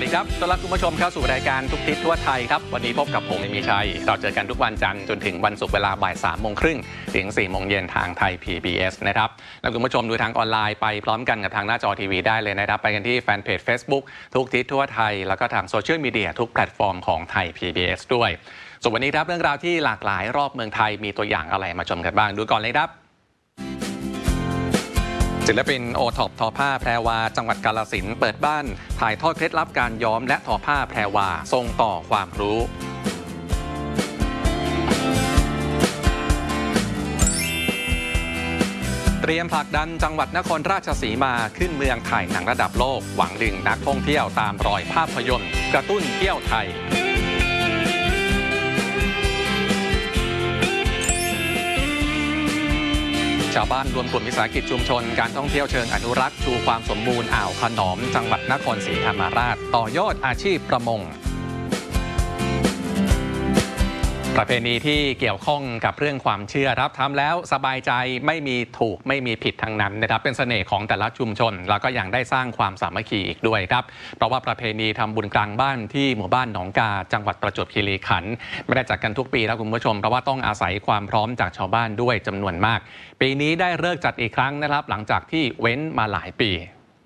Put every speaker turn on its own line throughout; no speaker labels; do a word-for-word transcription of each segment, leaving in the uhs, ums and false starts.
ดีครับต้อนรับคุณผู้ชมเข้าสู่รายการทุกทิศทั่วไทยครับวันนี้พบกับผมเอมีชัยเราเจอกันทุกวันจันทร์จนถึงวันศุกร์เวลาบ่ายสามโมงครึ่งถึงสี่โมงเย็นทางไทย พี บี เอส นะครับแล้วคุณผู้ชมดูทางออนไลน์ไปพร้อมกันกับทางหน้าจอทีวีได้เลยนะครับไปกันที่แฟนเพจ Facebook ทุกทิศทั่วไทยแล้วก็ทางโซเชียลมีเดียทุกแพลตฟอร์มของไทย พี บี เอส ด้วยส่วนวันนี้ครับเรื่องราวที่หลากหลายรอบเมืองไทยมีตัวอย่างอะไรมาชมกันบ้างดูก่อนเลยครับศิลปินโอท็อปทอผ้าแพรวาจังหวัดกาฬสินธุ์เปิดบ้านถ่ายทอดเคล็ดลับการย้อมและทอผ้าแพรวาส่งต่อความรู้เตรียมผลักดันจังหวัดนครราชสีมาขึ้นเมืองถ่ายหนังระดับโลกหวังดึงนักท่องเที่ยวตามรอยภาพยนตร์กระตุ้นเที่ยวไทยชาวบ้านรวมกลุ่มวิสาหกิจชุมชนการท่องเที่ยวเชิงอนุรักษ์ชูความสมบูรณ์อ่าวขนอมจังหวัดนครศรีธรรมราชต่อยอดอาชีพประมงประเพณีที่เกี่ยวข้องกับเรื่องความเชื่อครับทำแล้วสบายใจไม่มีถูกไม่มีผิดทั้งนั้นนะครับเป็นเสน่ห์ของแต่ละชุมชนแล้วก็ยังได้สร้างความสามัคคีอีกด้วยครับเพราะว่าประเพณีทำบุญกลางบ้านที่หมู่บ้านหนองกาจังหวัดประจวบคีรีขันธ์ไม่ได้จัดกันทุกปีแล้วคุณผู้ชมเพราะว่าต้องอาศัยความพร้อมจากชาวบ้านด้วยจำนวนมากปีนี้ได้เลิกจัดอีกครั้งนะครับหลังจากที่เว้นมาหลายปี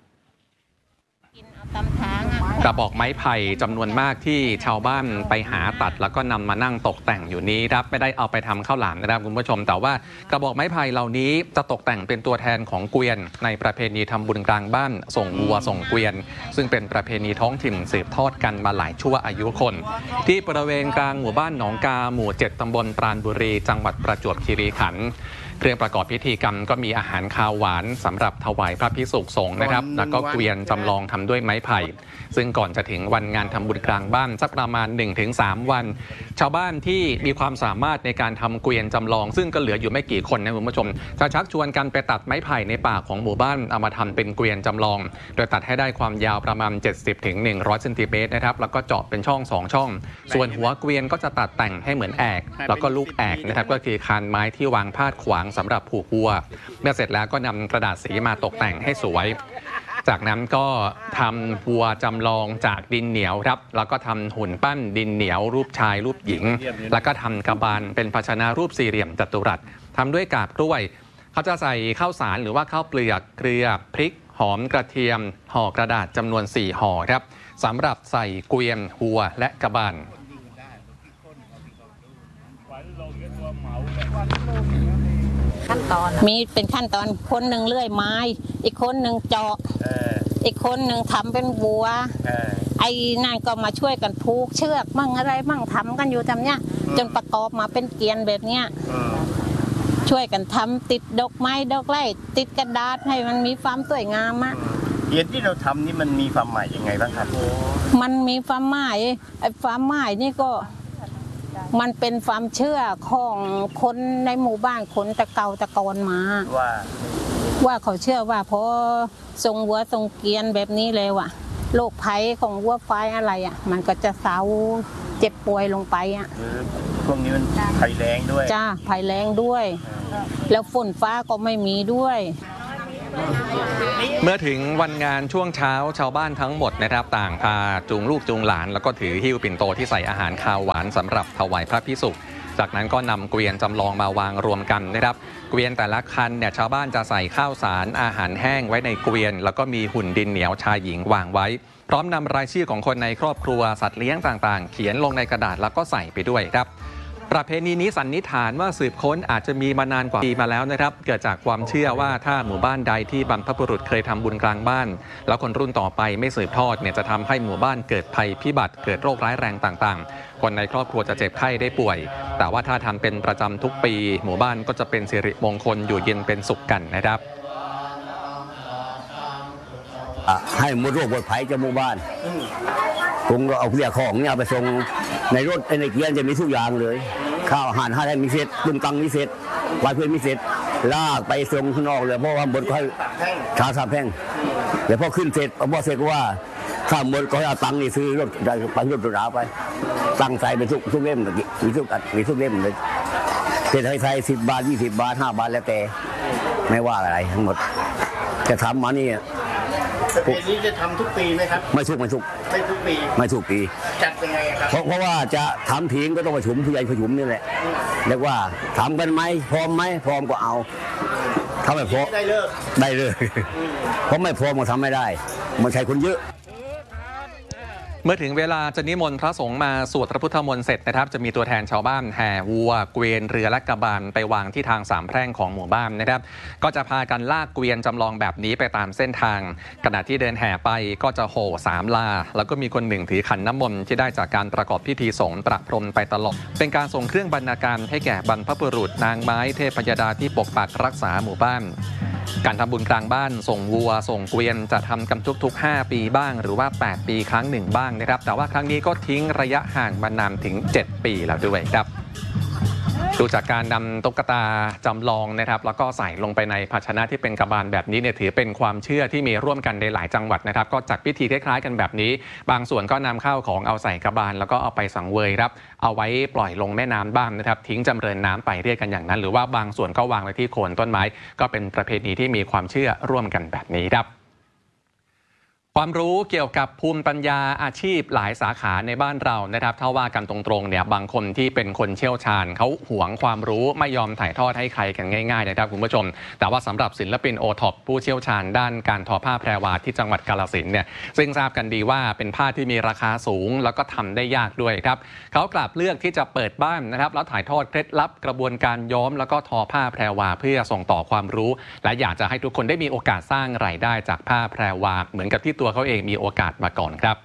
กระบอกไม้ไผ่จำนวนมากที่ชาวบ้านไปหาตัดแล้วก็นำมานั่งตกแต่งอยู่นี้ครับไม่ได้เอาไปทำข้าวหลามนะครับคุณผู้ชมแต่ว่ากระบอกไม้ไผ่เหล่านี้จะตกแต่งเป็นตัวแทนของเกวียนในประเพณีทำบุญกลางบ้านส่งวัวส่งเกวียนซึ่งเป็นประเพณีท้องถิ่นสืบทอดกันมาหลายชั่วอายุคนที่บริเวณกลางหมู่บ้านหนองกาหมู่เจ็ดตำบลปราณบุรีจังหวัดประจวบคีรีขันธ์เครื่องประกอบพิธีกรรมก็มีอาหารคาวหวานสำหรับถวายพระภิกษุสงฆ์นะครับแล้วก็เกวียนจำลองทำด้วยไม้ไผ่ซึ่งก่อนจะถึงวันงานทำบุญกลางบ้านสักประมาณ หนึ่งถึงสาม วันชาวบ้านที่มีความสามารถในการทำเกวียนจำลองซึ่งก็เหลืออยู่ไม่กี่คนนะคุณผู้ชมจะชักชวนกันไปตัดไม้ไผ่ในป่าของหมู่บ้านเอามาทำเป็นเกวียนจำลองโดยตัดให้ได้ความยาวประมาณ เจ็ดสิบถึงหนึ่งร้อยเซนติเมตรนะครับแล้วก็เจาะเป็นช่องสองช่องส่วนหัวเกวียนก็จะตัดแต่งให้เหมือนแอกแล้วก็ลูกแอกนะครับก็คือคานไม้ที่วางพาดขวางสำหรับผูกวัวเมื่อเสร็จแล้วก็นำกระดาษสีมาตกแต่งให้สวยจากนั้นก็ทำวัวจำลองจากดินเหนียวครับแล้วก็ทำหุ่นปั้นดินเหนียวรูปชายรูปหญิงแล้วก็ทำกระบาลเป็นภาชนะรูปสี่เหลี่ยมจัตุรัสทำด้วยกาบกล้วยเขาจะใส่ข้าวสารหรือว่าข้าวเปลือกเกลือพริกหอมกระเทียมห่อกระดาษจำนวนสี่ห่อครับสำหรับใส่เกวียนวัวและกระบาล
ขั้นตอนมีเป็นขั้นตอนคนหนึ่งเลื่อยไม้อีกคนหนึ่งเจาะอีกคนหนึ่งทำเป็นวัวไอ้นั่นก็มาช่วยกันผูกเชือกมั่งอะไรมั่งทำกันอยู่ทำเนี้ยจนประกอบมาเป็นเกวียนแบบเนี้ยช่วยกันทำติดดอกไม้ดอกไม้ติดกระดาษให้มันมีความสวยงามอะ
เกวียนที่เราทำนี่มันมีความหมายยังไงบ้างครับ
มันมีความหมายไอ้ความหมายนี่ก็มันเป็นความเชื่อของคนในหมู่บ้านคนตะเกาตะกอนมาว่าว่าเขาเชื่อว่าพอทรงวัวทรงเกวียนแบบนี้เลยว่ะโรคภัยของวัวควายอะไรอ่ะมันก็จะเศร้าเจ็บป่วยลงไปอ่ะ
พวกนี้มันภัยแรงด้วย
จ้าภัยแรงด้วยแล้วฝนฟ้าก็ไม่มีด้วย
เมื่อถึงวันงานช่วงเช้าชาวบ้านทั้งหมดนะครับต่างพาจูงลูกจูงหลานแล้วก็ถือหิ้วปิ่นโตที่ใส่อาหารคาวหวานสำหรับถวายพระภิกษุจากนั้นก็นำเกวียนจำลองมาวางรวมกันนะครับเกวียนแต่ละคันเนี่ยชาวบ้านจะใส่ข้าวสารอาหารแห้งไว้ในเกวียนแล้วก็มีหุ่นดินเหนียวชายหญิงวางไว้พร้อมนำรายชื่อของคนในครอบครัวสัตว์เลี้ยงต่างๆเขียนลงในกระดาษแล้วก็ใส่ไปด้วยครับประเพณีนี้สันนิษฐานว่าสืบค้นอาจจะมีมานานกว่าปีมาแล้วนะครับเกิดจากความเชื่อว่าถ้าหมู่บ้านใดที่บรรพบุรุษเคยทำบุญกลางบ้านแล้วคนรุ่นต่อไปไม่สืบทอดเนี่ยจะทำให้หมู่บ้านเกิดภัยพิบัติเกิดโรคร้ายแรงต่างๆคนในครอบครัวจะเจ็บไข้ได้ป่วยแต่ว่าถ้าทำเป็นประจำทุกปีหมู่บ้านก็จะเป็นสิริมงคลอยู่เย็นเป็นสุขกันนะครับ
ให้หมดโรคหมดภัยจากหมู่บ้านผมก็เอาเรียกของเนี่ยไปส่งในรถในเกียร์จะมีทุกอย่างเลยข้าวอาหารให้มีเศษตุ้มตังมีเศษวายเพื่อนมีเศษลากไปส่งข้างนอกเลยเพราะว่าบนก็ชาสามแพงเดี๋ยวพอขึ้นเสร็จพอเสร็จก็ว่าข้ามบนก็เอาตังนี่ซื้อรถไปรถรถราไปตั้งใจเป็นทุกทุกเล่มมีทุกมีทุกเล่มเลยเศษไทยสิบบาทยี่สิบบาทห้าบาทแล้วแต่ไม่ว่าอะไรทั้งหมดจะทำมานี่
ประเพณีจะทำทุกปีไหมครับ
ไม่ทุกไม่ทุก
ไม่ทุกปี
ไม่ทุกปี
จัดยังไงครับ
เพราะเพราะว่าจะทำทิ้งก็ต้องประชุมผู้ใหญ่ประชุมนี่แหละเรียกว่าทำกันไหมพร้อมไหมพร้อมก็เอาถ้าไม่พร้อม
ได้เลิก
ได้เลยเพราะไม่พร้อมก็ทำไม่ได้มันใช้คนเยอะ
เมื่อถึงเวลาจะนิมนต์พระสงฆ์มาสวดพระพุทธมนต์เสร็จนะครับจะมีตัวแทนชาวบ้านแห่วัวเกวียนเรือและกระบาลไปวางที่ทางสามแพร่งของหมู่บ้านนะครับก็จะพากันลากเกวียนจำลองแบบนี้ไปตามเส้นทางขณะที่เดินแห่ไปก็จะโห่สามลาแล้วก็มีคนหนึ่งถือขันน้ำมนต์ที่ได้จากการประกอบพิธีสงฆ์ประพรมไปตลอดเป็นการส่งเครื่องบรรณาการให้แก่บรรพบุรุษนางไม้เทพยดาที่ปกปักรักษาหมู่บ้านการทำบุญกลางบ้านส่งวัวส่งเกวียนจะทำกันทุกๆห้าปีบ้างหรือว่าแปดปีครั้งหนึ่งบ้างนะครับแต่ว่าครั้งนี้ก็ทิ้งระยะห่างมานานถึงเจ็ดปีแล้วด้วยครับดูจากการนำตุ๊กตาจำลองนะครับแล้วก็ใส่ลงไปในภาชนะที่เป็นกระบาลแบบนี้เนี่ยถือเป็นความเชื่อที่มีร่วมกันในหลายจังหวัดนะครับก็จัดพิธีคล้ายๆกันแบบนี้บางส่วนก็นำข้าวของเอาใส่กระบาลแล้วก็เอาไปสังเวยครับเอาไว้ปล่อยลงแม่น้ำบ้างนะครับทิ้งจำเริญน้ำไปเรียกกันอย่างนั้นหรือว่าบางส่วนก็วางไว้ที่โคนต้นไม้ก็เป็นประเพณีที่มีความเชื่อร่วมกันแบบนี้ครับความรู้เกี่ยวกับภูมิปัญญาอาชีพหลายสาขาในบ้านเรานะครับถ้าว่ากันตรงๆเนี่ยบางคนที่เป็นคนเชี่ยวชาญเขาหวงความรู้ไม่ยอมถ่ายทอดให้ใครกันง่ายๆนะครับคุณผู้ชมแต่ว่าสำหรับศิลปินโอท็อปผู้เชี่ยวชาญด้านการทอผ้าแพรวาที่จังหวัดกาฬสินธุ์เนี่ยซึ่งทราบกันดีว่าเป็นผ้าที่มีราคาสูงแล้วก็ทำได้ยากด้วยครับเขากลับเลือกที่จะเปิดบ้านนะครับแล้วถ่ายทอดเคล็ดลับกระบวนการย้อมแล้วก็ทอผ้าแพรวาเพื่อส่งต่อความรู้และอยากจะให้ทุกคนได้มีโอกาสสร้างรายได้จากผ้าแพรวาเหมือนกับที่ตัวเขาเองมีโอกาสมาก่อนครับ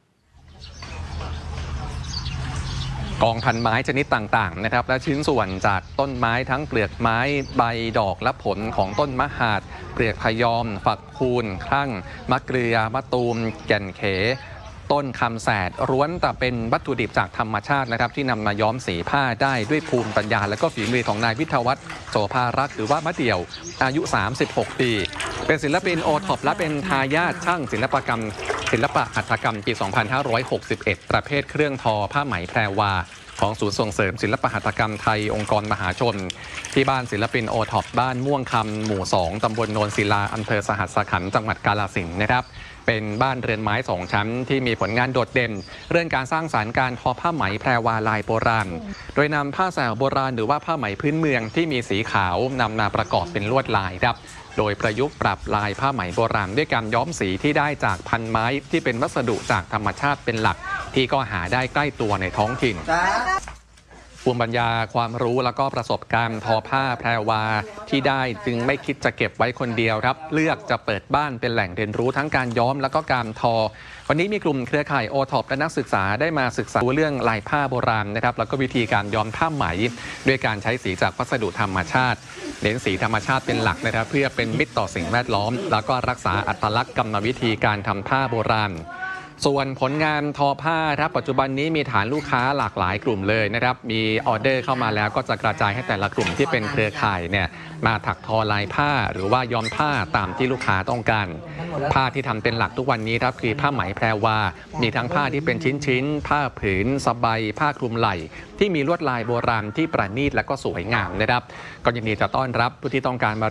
กองพันไม้ชนิดต่างๆนะครับและชิ้นส่วนจากต้นไม้ทั้งเปลือกไม้ใบดอกและผลของต้นมะหาดเปลือกพยอมฝักคูนครั่งมะเกลือมะตูมแก่นเขต้นคำแสดล้วนแต่เป็นวัตถุดิบจากธรรมชาตินะครับที่นำมาย้อมสีผ้าได้ด้วยภูมิปัญญาและก็ฝีมือของนายวิทยาวัฒน์โสภารักษ์หรือว่ามะเดี่ยวอายุสามสิบหกปีเป็นศิลปินโอท็อปและเป็นทายาทช่างศิลปกรรมศิลปะหัตถกรรมปีสองพันห้าร้อยหกสิบเอ็ดประเภทเครื่องทอผ้าไหมแพรวาของศูนย์ส่งเสริมศิลปหัตถกรรมไทยองค์กรมหาชนที่บ้านศิลปินโอท็อปบ้านม่วงคำหมู่สองตำบลโนนศิลาอำเภอสหัสขันธ์จังหวัดกาฬสินธุ์นะครับเป็นบ้านเรือนไม้สองชั้นที่มีผลงานโดดเด่นเรื่องการสร้างสรรค์การทอผ้าไหมแพรวาลายโบราณโดยนำผ้าแสวโบราณหรือว่าผ้าไหมพื้นเมืองที่มีสีขาวนำมาประกอบเป็นลวดลายครับโดยประยุกต์ปรับลายผ้าไหมโบราณด้วยการย้อมสีที่ได้จากพันไม้ที่เป็นวัสดุจากธรรมชาติเป็นหลักที่ก็หาได้ใกล้ตัวในท้องถิ่นภูมิปัญญาความรู้แล้วก็ประสบการณ์ทอผ้าแพรวาที่ได้จึงไม่คิดจะเก็บไว้คนเดียวครับเลือกจะเปิดบ้านเป็นแหล่งเรียนรู้ทั้งการย้อมแล้วก็การทอวันนี้มีกลุ่มเครือข่ายโอท็อปและนักศึกษาได้มาศึกษาเรื่องลายผ้าโบราณนะครับแล้วก็วิธีการย้อมผ้าไหมด้วยการใช้สีจากวัสดุธรรมชาติเน้นสีธรรมชาติเป็นหลักนะครับเพื่อเป็นมิตรต่อสิ่งแวดล้อมแล้วก็รักษาอัตลักษณ์กรรมวิธีการทำผ้าโบราณส่วนผลงานทอผ้าครับปัจจุบันนี้มีฐานลูกค้าหลากหลายกลุ่มเลยนะครับมีออเดอร์เข้ามาแล้วก็จะกระจายให้แต่ละกลุ่มที่เป็นเครือข่ายเนี่ยมาถักทอลายผ้าหรือว่าย้อมผ้าตามที่ลูกค้าต้องการผ้าที่ทำเป็นหลักทุกวันนี้ครับคือผ้าไหมแพรวามีทั้งผ้าที่เป็นชิ้นๆผ้าผืนสบายผ้าคลุมไหล่ที่มีลวดลายโบราณที่ประณีตและก็สวยงามนะครับก็ยินดีจะต้อนรับผู้ที่ต้องการมา